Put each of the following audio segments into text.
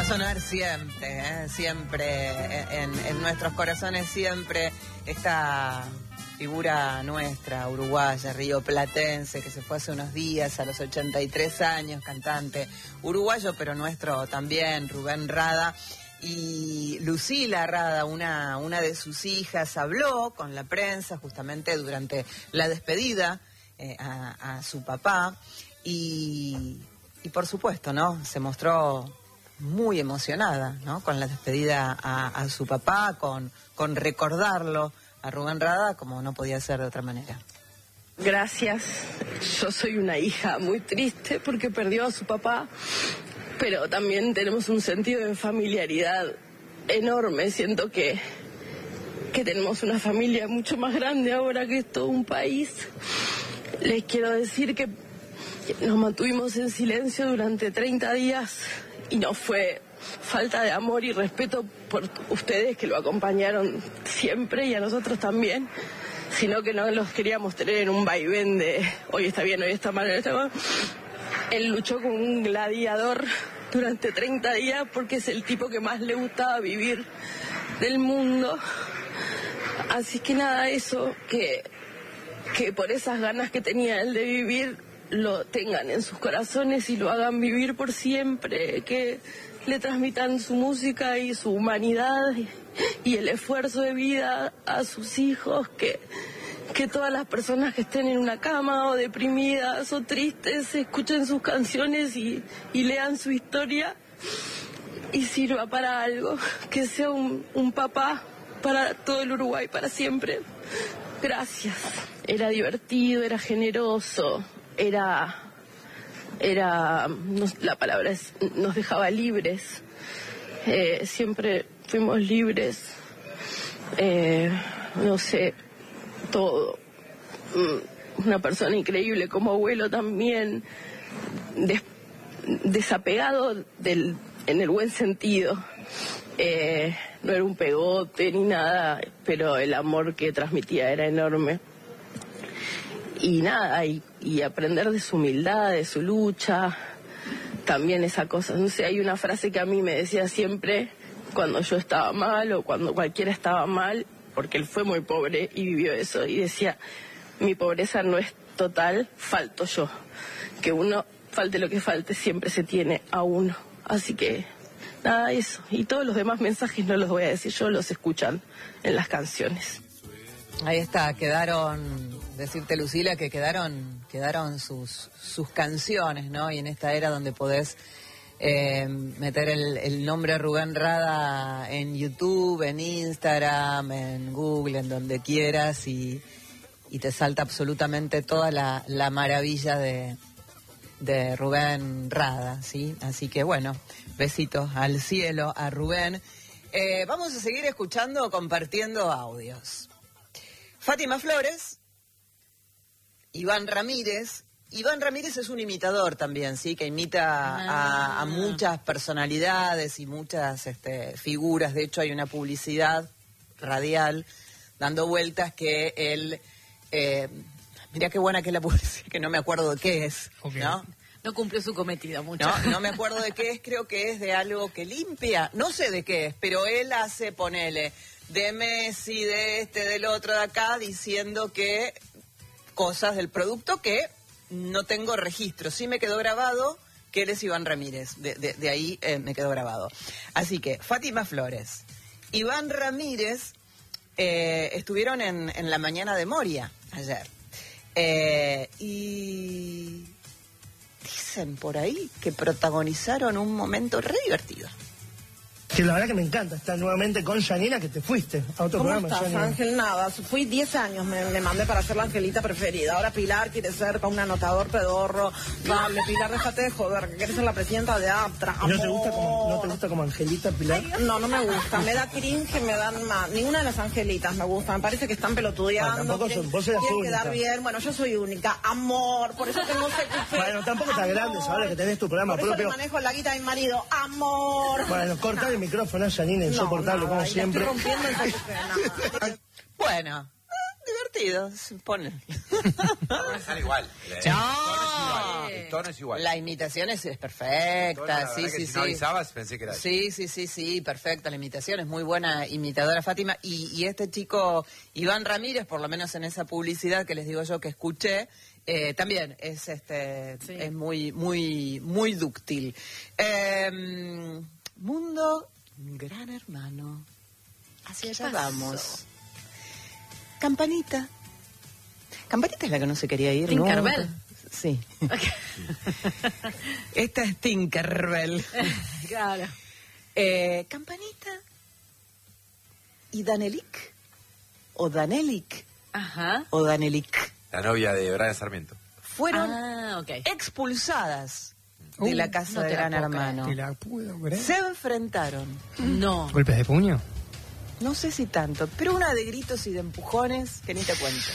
sonar siempre, siempre, en nuestros corazones siempre esta figura nuestra, uruguaya, rioplatense, que se fue hace unos días a los 83 años, cantante uruguayo, pero nuestro también, Rubén Rada. Y Lucila Rada, una de sus hijas, habló con la prensa justamente durante la despedida a su papá y por supuesto, ¿no? Se mostró muy emocionada, ¿no? Con la despedida a su papá, con recordarlo a Rubén Rada como no podía ser de otra manera. Gracias. Yo soy una hija muy triste porque perdió a su papá, pero también tenemos un sentido de familiaridad enorme. Siento que tenemos una familia mucho más grande ahora que es todo un país. Les quiero decir que nos mantuvimos en silencio durante 30 días y no fue falta de amor y respeto por ustedes que lo acompañaron siempre y a nosotros también, sino que no los queríamos tener en un vaivén de hoy está bien, hoy está mal, hoy está mal. Él luchó como un gladiador durante 30 días porque es el tipo que más le gustaba vivir del mundo. Así que nada, eso, que por esas ganas que tenía él de vivir, lo tengan en sus corazones y lo hagan vivir por siempre, que le transmitan su música y su humanidad y el esfuerzo de vida a sus hijos, que todas las personas que estén en una cama o deprimidas o tristes escuchen sus canciones y lean su historia y sirva para algo, que sea un papá para todo el Uruguay, para siempre. Gracias. Era divertido, era generoso, la palabra es, nos dejaba libres, siempre fuimos libres, no sé, todo. Una persona increíble como abuelo también, desapegado en el buen sentido. No era un pegote ni nada, pero el amor que transmitía era enorme. Y nada, y aprender de su humildad, de su lucha, también esa cosa. No sé, hay una frase que a mí me decía siempre cuando yo estaba mal o cuando cualquiera estaba mal, porque él fue muy pobre y vivió eso, y decía, mi pobreza no es total, falto yo. Que uno, falte lo que falte, siempre se tiene a uno. Así que, nada, eso. Y todos los demás mensajes no los voy a decir yo, los escuchan en las canciones. Ahí está, decirte Lucila que quedaron sus canciones, ¿no? Y en esta era donde podés meter el nombre Rubén Rada en YouTube, en Instagram, en Google, en donde quieras y te salta absolutamente toda la maravilla de Rubén Rada, ¿sí? Así que bueno, besitos al cielo a Rubén. Vamos a seguir escuchando, compartiendo audios. Fátima Flores, Iván Ramírez. Iván Ramírez es un imitador también, ¿sí? Que imita a muchas personalidades y muchas figuras. De hecho, hay una publicidad radial dando vueltas que él... mirá qué buena que es la publicidad, que no me acuerdo de qué es, okay. No cumplió su cometido mucho. No me acuerdo de qué es, creo que es de algo que limpia. No sé de qué es, pero él hace, ponele... de Messi, de del otro, de acá, diciendo que cosas del producto que no tengo registro. Sí me quedó grabado que él es Iván Ramírez, de ahí me quedó grabado. Así que Fátima Flores, Iván Ramírez estuvieron en la mañana de Moria ayer. Y dicen por ahí que protagonizaron un momento re divertido. Que la verdad que me encanta estar nuevamente con Yanina, que te fuiste a otro programa. ¿Cómo estás, Ángel? Nada, fui 10 años, me mandé para ser la angelita preferida. Ahora Pilar quiere ser con un anotador pedorro. Dale, Pilar, déjate de joder, que quieres ser la presidenta de APTRA. ¿Y no te gusta como Angelita, Pilar? No me gusta, me da cringe, me dan más. Ninguna de las angelitas me gusta, me parece que están pelotudeando. Bueno, vos eras quieren única. Quedar bien, bueno, yo soy única, amor, por eso tengo CQC. Bueno, tampoco estás grande, sabes que tenés tu programa por propio. Por eso manejo la guita de mi marido, amor. Bueno, cortar el micrófono a Yanina, insoportable como siempre. Estoy rompiendo el CQC, Bueno, divertido, pone. Sale igual. El tono es igual. La imitación es perfecta, sí. Si no avisabas, pensé que era Sí, perfecta, la imitación es muy buena imitadora Fátima. Y este chico, Iván Ramírez, por lo menos en esa publicidad que les digo yo que escuché, también es es muy dúctil. Mundo Gran Hermano. Hacia allá vamos. Campanita. Campanita es la que no se quería ir, ¿no? Tinkerbell. Sí. Okay. Esta es Tinkerbell. Claro. Campanita y Danelik. O Danelik. Ajá. O Danelik. La novia de Brian Sarmiento. Fueron expulsadas de la casa de Gran Hermano. ¿Te la puedo creer? Se enfrentaron. No. ¿Golpes de puño? No sé si tanto, pero una de gritos y de empujones que ni te cuento.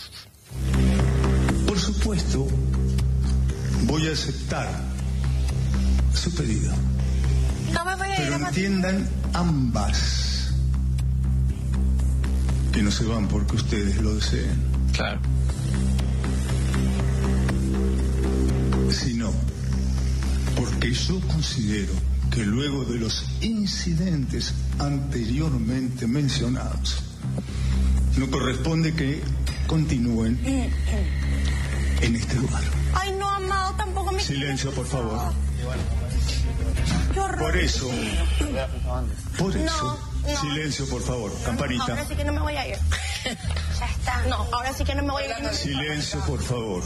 Por supuesto, voy a aceptar su pedido. No me voy a ir. Pero entiendan ambas que no se van porque ustedes lo deseen. Claro. Sino porque yo considero que luego de los incidentes anteriormente mencionados, no corresponde que continúen en este lugar. Ay, no, amado, tampoco me... Silencio, por favor. Qué horror. Por eso, silencio, por favor. Campanita. Ahora sí que no me voy a ir. Ya está. No, ahora sí que no me voy a ir. Silencio, por favor.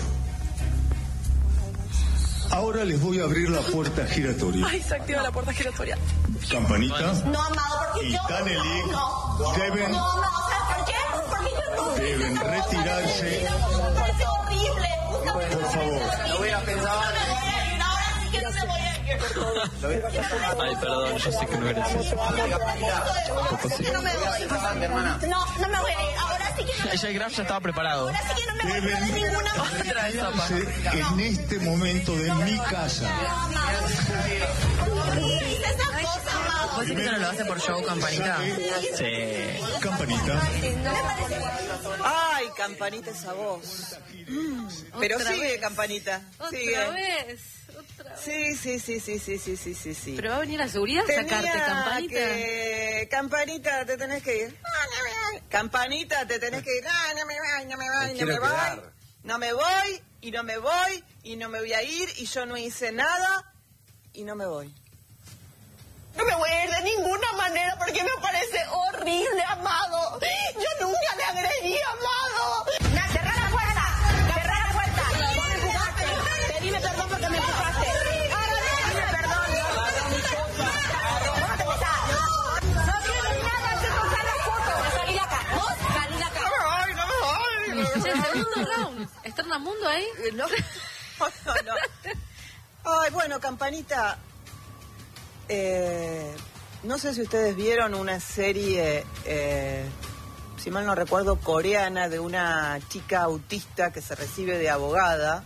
Ahora les voy a abrir la puerta giratoria. Ay, se activa la puerta giratoria. Campanita. No, amado, porque y yo... Danelik deben... No, ¿sabes por qué? Porque yo no... Deben retirarse. Me parece horrible. Por favor. Lo voy a pensar. Ahora sí que no me voy a ir. Ay, perdón, yo sé que no eres eso. No me voy. No me voy a ir. Ahora sí que no me... Ya el Graf ya estaba preparado. Ahora sí que no me voy a ir de ninguna manera. En este momento de mi casa. ¿Vos decís que no lo hace por show, Campanita? Sí. Campanita. Ay, Campanita, esa voz. Pero Otra sigue, vez. Campanita. Otra Sigue. vez. Sí. Pero va a venir la seguridad a sacarte, Campanita. Campanita, te tenés que ir. Campanita, te tenés que ir. No me voy. No me voy, y no me voy, y no me voy a ir, y yo no hice nada, y no me voy. No me voy a ir de ninguna manera porque me parece horrible, amado. Yo nunca le agredí, amado. Cerrá la puerta. Vos me empujaste. Pedime perdón porque me empujaste. Pedime perdón. ¿Cómo te pasás? No tienes nada que pasar la foto. Salí de acá. Vos salí de acá. Che, segundo round. ¿Está Mundo ahí? No. Ay, bueno, Campanita... no sé si ustedes vieron una serie, si mal no recuerdo, coreana, de una chica autista que se recibe de abogada,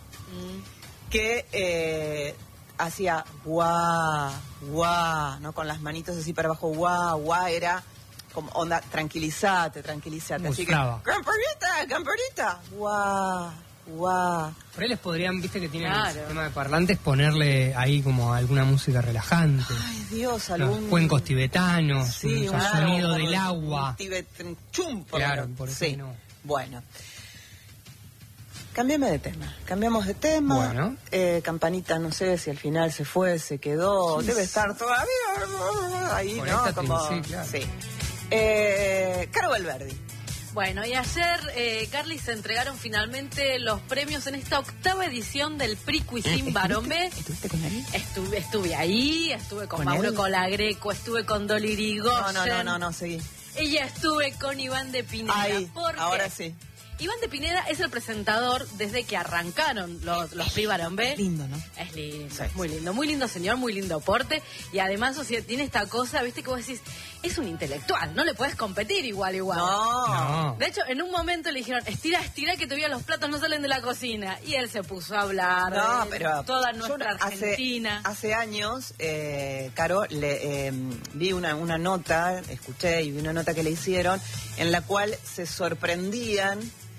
que hacía guau, guau, ¿no? Con las manitos así para abajo, guau, guau, era como onda, tranquilízate. Así que, Campanita, guau, guau. Por ahí les podrían, viste que tienen Claro. el sistema de parlantes, ponerle ahí como alguna música relajante. Ay, Dios, Los algún... cuencos tibetanos, Sí, un sonido del agua. Chum, Claro, por eso sí. no. Bueno. Cambiamos de tema. Bueno. Campanita, no sé si al final se fue, se quedó, debe estar todavía ahí, ¿no? Conéctate, Como, sí, claro. sí. Caro Valverdi. Bueno, y ayer, Carly, se entregaron finalmente los premios en esta 8ª edición del Prix Cuisine Baromé. ¿Estuviste con él? Estuve ahí, estuve con ¿Con Mauro él? Colagreco, estuve con Dolly Rigoyen. No, seguí. Y ya estuve con Iván de Pineda. Ahí, porque ahora sí. Iván de Pineda es el presentador desde que arrancaron los Prix Baromé. Lindo, ¿no? Es lindo, Sí. es muy lindo señor, muy lindo aporte. Y además, o sea, tiene esta cosa, viste, que vos decís, es un intelectual, no le puedes competir igual. No. De hecho, en un momento le dijeron, estira, que todavía los platos no salen de la cocina. Y él se puso a hablar No, de pero toda yo nuestra Argentina. Hace años, Caro, vi una nota, escuché y vi una nota que le hicieron, en la cual se sorprendían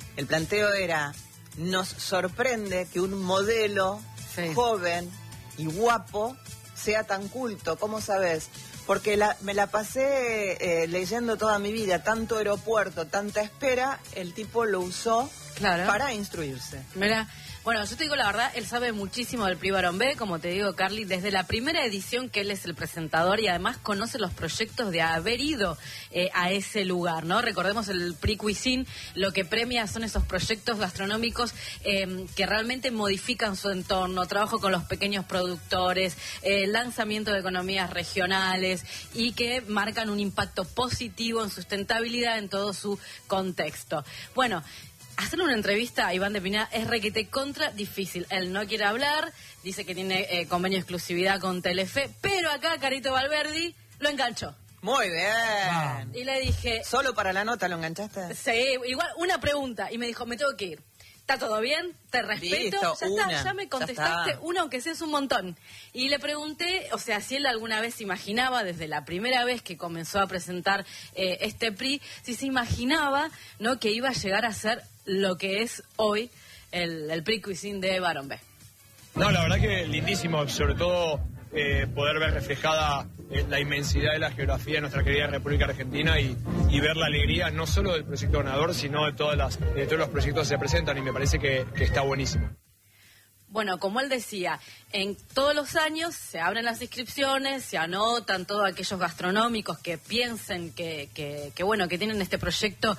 El planteo era, nos sorprende que un modelo joven y guapo sea tan culto. ¿Cómo sabes? Porque me la pasé leyendo toda mi vida, tanto aeropuerto, tanta espera, el tipo lo usó para instruirse. Mira, bueno, yo te digo la verdad, él sabe muchísimo del PRI Barón B, como te digo, Carly, desde la primera edición que él es el presentador y además conoce los proyectos de haber ido a ese lugar, ¿no? Recordemos el PRI Cuisine, lo que premia son esos proyectos gastronómicos que realmente modifican su entorno, trabajo con los pequeños productores, lanzamiento de economías regionales y que marcan un impacto positivo en sustentabilidad en todo su contexto. Bueno, hacer una entrevista a Iván de Pineda es requete contra difícil. Él no quiere hablar, dice que tiene convenio de exclusividad con Telefe, pero acá Carito Valverdi lo enganchó. Muy bien. Y le dije... ¿Solo para la nota lo enganchaste? Sí, igual una pregunta. Y me dijo, me tengo que ir. ¿Está todo bien? Te respeto. Listo, ya está, ya me contestaste una, aunque sea es un montón. Y le pregunté, o sea, si él alguna vez se imaginaba, desde la primera vez que comenzó a presentar este PRI, si se imaginaba, ¿no?, que iba a llegar a ser lo que es hoy el PRI Cuisine de Barón B. No, la verdad que lindísimo, sobre todo poder ver reflejada la inmensidad de la geografía de nuestra querida República Argentina y ver la alegría no solo del proyecto ganador, sino de todos los proyectos que se presentan, y me parece que está buenísimo. Bueno, como él decía, en todos los años se abren las inscripciones, se anotan todos aquellos gastronómicos que piensen que bueno, que tienen este proyecto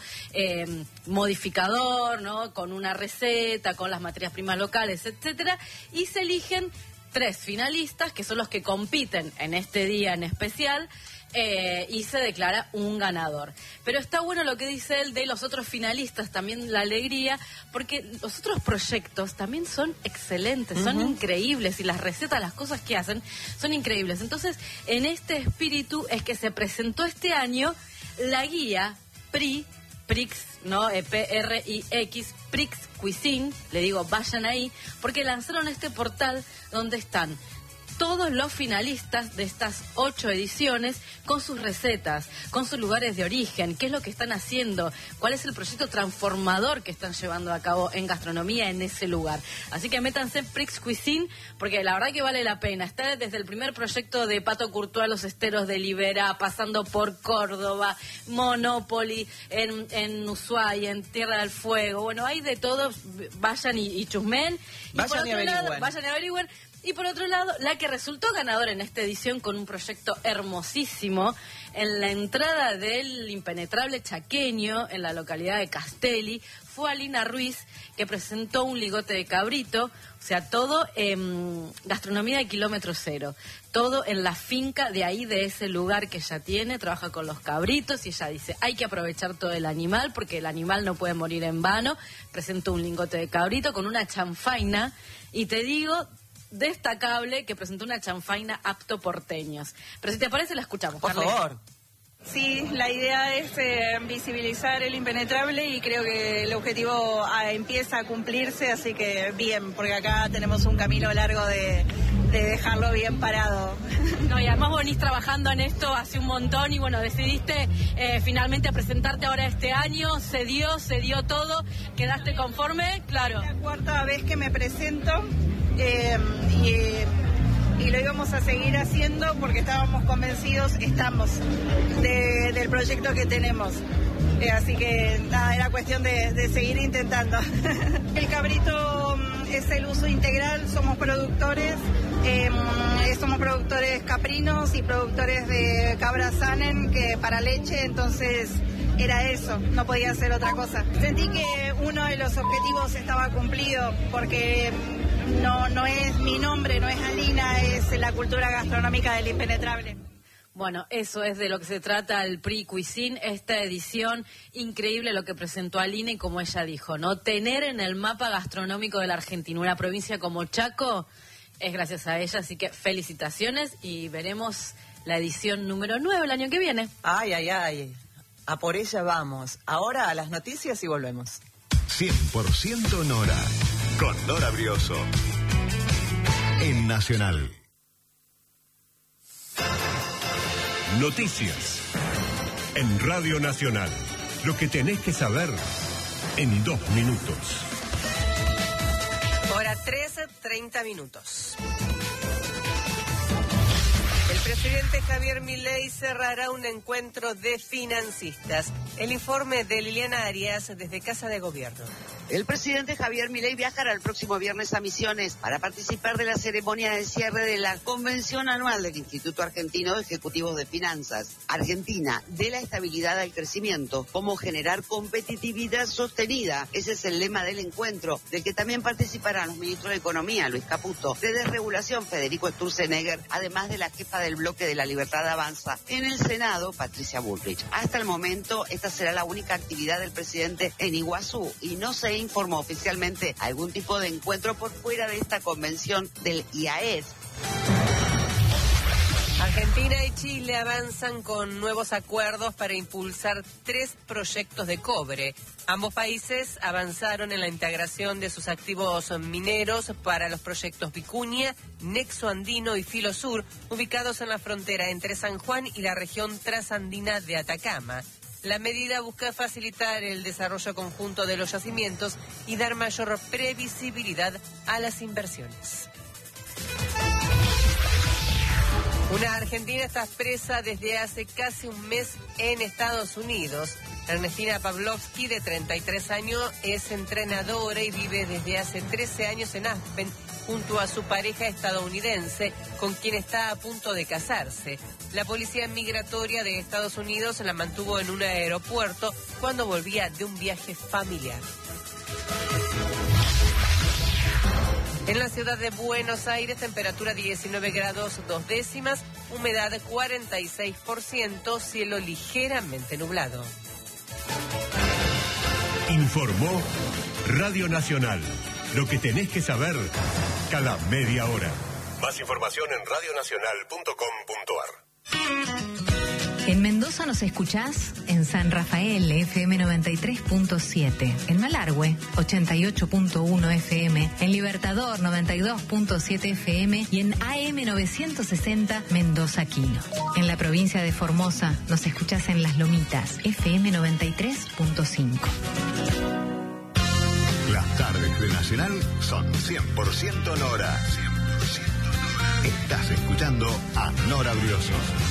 modificador, ¿no?, con una receta, con las materias primas locales, etcétera, y se eligen 3 finalistas, que son los que compiten en este día en especial, y se declara un ganador. Pero está bueno lo que dice él de los otros finalistas, también la alegría, porque los otros proyectos también son excelentes, son increíbles, y las recetas, las cosas que hacen son increíbles. Entonces, en este espíritu es que se presentó este año la guía PRIX, ¿no? P-R-I-X, PRIX Cuisine, le digo, vayan ahí, porque lanzaron este portal donde están todos los finalistas de estas 8 ediciones con sus recetas, con sus lugares de origen, qué es lo que están haciendo, cuál es el proyecto transformador que están llevando a cabo en gastronomía en ese lugar. Así que métanse en Prix Cuisine, porque la verdad que vale la pena. Está desde el primer proyecto de Pato Courtois, los esteros de Liberá, pasando por Córdoba, Monopoly, en Ushuaia, en Tierra del Fuego. Bueno, hay de todo, vayan y chusmen. Vayan y averigüen. Vayan y averigüen. Y por otro lado, la que resultó ganadora en esta edición con un proyecto hermosísimo en la entrada del impenetrable chaqueño en la localidad de Castelli, fue Alina Ruiz, que presentó un ligote de cabrito, o sea, todo en gastronomía de kilómetro cero, todo en la finca de ahí, de ese lugar que ella tiene, trabaja con los cabritos, y ella dice, hay que aprovechar todo el animal, porque el animal no puede morir en vano. Presentó un lingote de cabrito con una chanfaina, y te digo, destacable, que presentó una chanfaina apto porteños. Pero si te parece, la escuchamos. Por favor. Sí, la idea es visibilizar el impenetrable, y creo que el objetivo empieza a cumplirse, así que bien, porque acá tenemos un camino largo de dejarlo bien parado. No, y además vos venís trabajando en esto hace un montón, y bueno, decidiste finalmente presentarte ahora este año, se dio todo, ¿quedaste conforme? Claro. Es la 4ª vez que me presento, y lo íbamos a seguir haciendo porque estábamos convencidos, del proyecto que tenemos. Así que nada, era cuestión de seguir intentando. El cabrito es el uso integral, somos productores caprinos y productores de cabra sanen, que para leche, entonces era eso, no podía ser otra cosa. Sentí que uno de los objetivos estaba cumplido, porque no es mi nombre, no es Alina, es la cultura gastronómica del impenetrable. Bueno, eso es de lo que se trata el PRI Cuisine, esta edición increíble, lo que presentó Alina, y como ella dijo, ¿no? Tener en el mapa gastronómico de la Argentina una provincia como Chaco es gracias a ella, así que felicitaciones, y veremos la edición número 9 el año que viene. Ay, ay, ay, a por ella vamos. Ahora a las noticias y volvemos. 100% Nora, con Nora Brioso, en Nacional. Noticias en Radio Nacional. Lo que tenés que saber en 2 minutos. Hora 13:30 minutos. El presidente Javier Milei cerrará un encuentro de financistas. El informe de Liliana Arias desde Casa de Gobierno. El presidente Javier Milei viajará el próximo viernes a Misiones para participar de la ceremonia de cierre de la convención anual del Instituto Argentino de Ejecutivos de Finanzas. Argentina, de la estabilidad al crecimiento, cómo generar competitividad sostenida. Ese es el lema del encuentro, del que también participarán los ministros de Economía, Luis Caputo, de Desregulación, Federico Sturzenegger, además de la jefa del bloque de la Libertad Avanza en el Senado, Patricia Bullrich. Hasta el momento, esta será la única actividad del presidente en Iguazú y no se informó oficialmente algún tipo de encuentro por fuera de esta convención del IAES. Argentina y Chile avanzan con nuevos acuerdos para impulsar 3 proyectos de cobre. Ambos países avanzaron en la integración de sus activos mineros para los proyectos Vicuña, Nexo Andino y Filo Sur, ubicados en la frontera entre San Juan y la región trasandina de Atacama. La medida busca facilitar el desarrollo conjunto de los yacimientos y dar mayor previsibilidad a las inversiones. Una argentina está presa desde hace casi un mes en Estados Unidos. Ernestina Pavlovsky, de 33 años, es entrenadora y vive desde hace 13 años en Aspen junto a su pareja estadounidense, con quien está a punto de casarse. La policía migratoria de Estados Unidos la mantuvo en un aeropuerto cuando volvía de un viaje familiar. En la ciudad de Buenos Aires, temperatura 19 grados 2 décimas, humedad 46%, cielo ligeramente nublado. Informó Radio Nacional. Lo que tenés que saber cada media hora. Más información en radionacional.com.ar. En Mendoza nos escuchás en San Rafael, FM 93.7, en Malargüe, 88.1 FM, en Libertador, 92.7 FM y en AM 960 Mendoza Quino. En la provincia de Formosa nos escuchás en Las Lomitas, FM 93.5. Las tardes de Nacional son 100% Nora. 100% Nora. Estás escuchando a Nora Brioso.